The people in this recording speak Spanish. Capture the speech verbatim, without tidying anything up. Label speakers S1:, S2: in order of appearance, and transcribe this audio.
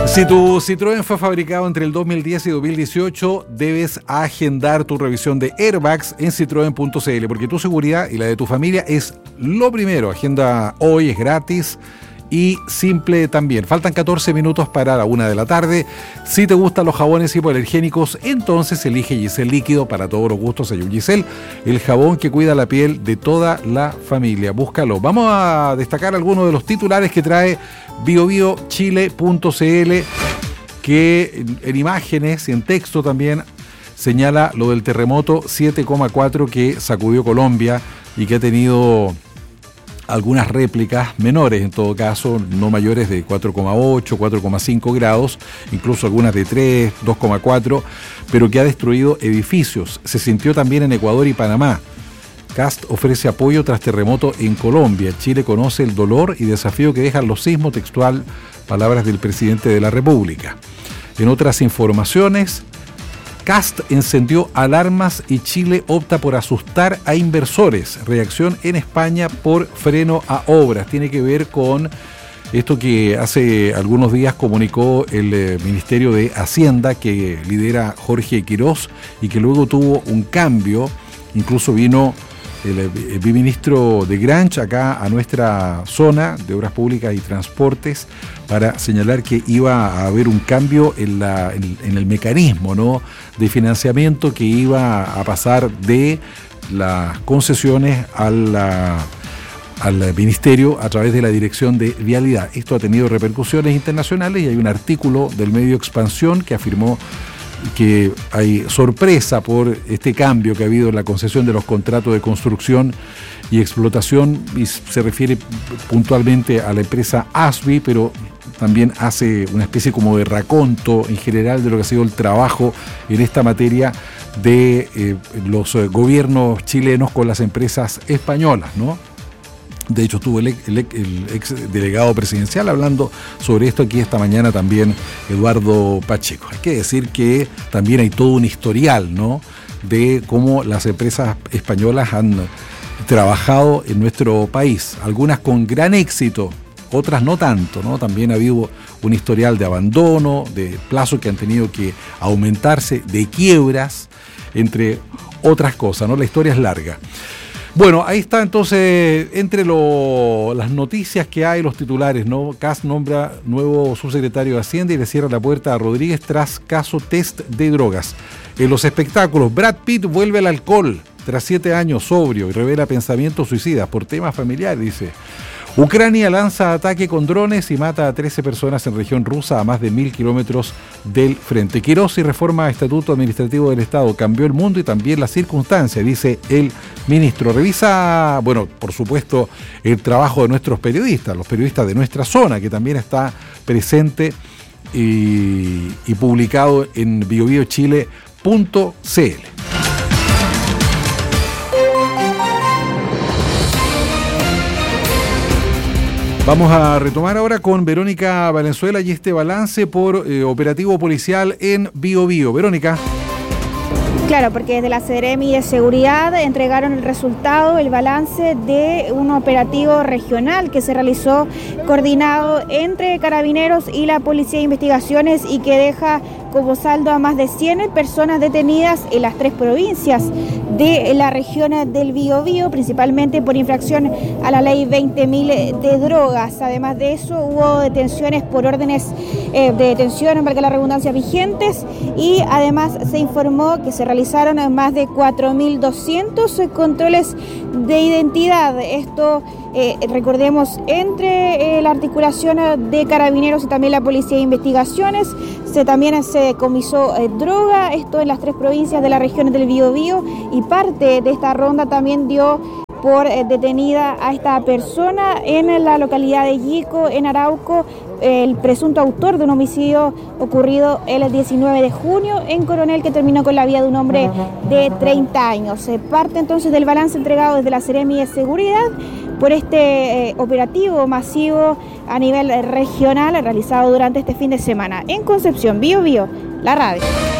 S1: Si tu Citroën fue fabricado entre el dos mil diez y dos mil dieciocho, debes agendar tu revisión de airbags en citroen punto c l, porque tu seguridad y la de tu familia es lo primero. Agenda hoy, es gratis y simple también. Faltan catorce minutos para la una de la tarde. Si te gustan los jabones hipoalergénicos, entonces elige Gisel Líquido. Para todos los gustos hay un Gisel, el jabón que cuida la piel de toda la familia. Búscalo. Vamos a destacar algunos de los titulares que trae bio bio chile punto c l, que en imágenes y en texto también señala lo del terremoto siete coma cuatro que sacudió Colombia y que ha tenido algunas réplicas menores, en todo caso, no mayores de cuatro coma ocho, cuatro coma cinco grados, incluso algunas de tres, dos coma cuatro, pero que ha destruido edificios. Se sintió también en Ecuador y Panamá. Cast ofrece apoyo tras terremoto en Colombia. Chile conoce el dolor y desafío que dejan los sismos, textual, palabras del presidente de la República. En otras informaciones, Cast encendió alarmas y Chile opta por asustar a inversores. Reacción en España por freno a obras. Tiene que ver con esto que hace algunos días comunicó el eh, Ministerio de Hacienda, que lidera Jorge Quirós, y que luego tuvo un cambio. Incluso vino el, el biministro de Granch acá a nuestra zona de Obras Públicas y Transportes para señalar que iba a haber un cambio en, la, en, en el mecanismo, ¿no?, de financiamiento, que iba a pasar de las concesiones a la, al ministerio a través de la Dirección de Vialidad. Esto ha tenido repercusiones internacionales y hay un artículo del medio Expansión que afirmó que hay sorpresa por este cambio que ha habido en la concesión de los contratos de construcción y explotación, y se refiere puntualmente a la empresa ASBI, pero también hace una especie como de raconto en general de lo que ha sido el trabajo en esta materia de eh, los eh, gobiernos chilenos con las empresas españolas, ¿no? De hecho, estuvo el, el, el ex delegado presidencial hablando sobre esto aquí esta mañana también, Eduardo Pacheco. Hay que decir que también hay todo un historial, ¿no?, de cómo las empresas españolas han trabajado en nuestro país, algunas con gran éxito, otras no tanto, ¿no? También ha habido un historial de abandono, de plazos que han tenido que aumentarse, de quiebras, entre otras cosas, ¿no? La historia es larga. Bueno, ahí está entonces, entre lo, las noticias que hay, los titulares, ¿no? Cast nombra nuevo subsecretario de Hacienda y le cierra la puerta a Rodríguez tras caso test de drogas. En los espectáculos, Brad Pitt vuelve al alcohol tras siete años sobrio y revela pensamientos suicidas por temas familiares, dice. Ucrania lanza ataque con drones y mata a trece personas en región rusa a más de mil kilómetros del frente. Quirós y reforma a Estatuto Administrativo del Estado cambió el mundo y también las circunstancias, dice el ministro. Revisa, bueno, por supuesto, el trabajo de nuestros periodistas, los periodistas de nuestra zona, que también está presente y, y publicado en bio bio chile punto c l. Vamos a retomar ahora con Verónica Valenzuela y este balance por eh, operativo policial en Bio Bio. Verónica.
S2: Claro, porque desde la Seremi de Seguridad entregaron el resultado, el balance de un operativo regional que se realizó coordinado entre Carabineros y la Policía de Investigaciones y que deja como saldo a más de cien personas detenidas en las tres provincias de la región del Biobío, principalmente por infracción a la ley veinte mil de drogas. Además de eso, hubo detenciones por órdenes eh, de detención, valga la redundancia, vigentes, y además se informó que se realizaron más de cuatro mil doscientos controles de identidad. Esto, eh, recordemos, entre eh, la articulación de Carabineros y también la Policía de Investigaciones. Se, también se decomisó eh, droga, esto en las tres provincias de la región del Biobío, y parte de esta ronda también dio por eh, detenida a esta persona en la localidad de Yico, en Arauco, el presunto autor de un homicidio ocurrido el diecinueve de junio en Coronel, que terminó con la vida de un hombre de treinta años. Se parte entonces del balance entregado desde la Seremi de Seguridad por este eh, operativo masivo a nivel regional realizado durante este fin de semana. En Concepción, Bio Bio, la radio.